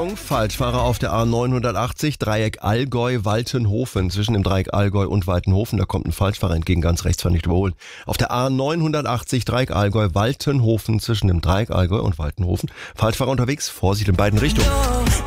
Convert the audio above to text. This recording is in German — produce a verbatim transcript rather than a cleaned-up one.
Achtung, Falschfahrer auf der A neunhundertachtzig, Dreieck Allgäu-Waltenhofen. Zwischen dem Dreieck Allgäu und Waltenhofen, da kommt ein Falschfahrer entgegen, ganz rechts, war nicht überholen. Auf der A neunhundertachtzig, Dreieck Allgäu-Waltenhofen, zwischen dem Dreieck Allgäu und Waltenhofen. Falschfahrer unterwegs, Vorsicht in beiden Richtungen.